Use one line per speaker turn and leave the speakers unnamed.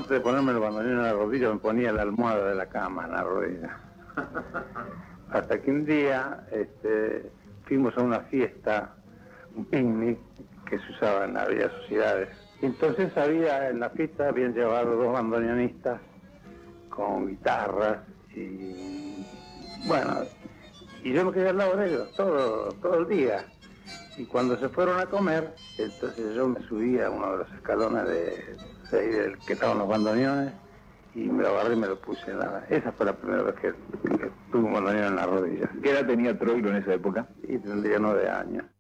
antes de ponerme el bandoneón en la rodilla, me ponía la almohada de la cama en la rodilla. Hasta que un día fuimos a una fiesta, un picnic que se usaba en aquellas sociedades. Entonces en la fiesta habían llevado 2 bandoneonistas con guitarras y bueno, y yo me quedé al lado de ellos todo el día. Y cuando se fueron a comer, entonces yo me subí a uno de los escalones del que estaban los bandoneones y me lo agarré y me lo puse. Esa fue la primera vez que tuve un bandoneón en la rodilla.
¿Qué edad tenía Troilo en esa época?
Y tendría 9 años.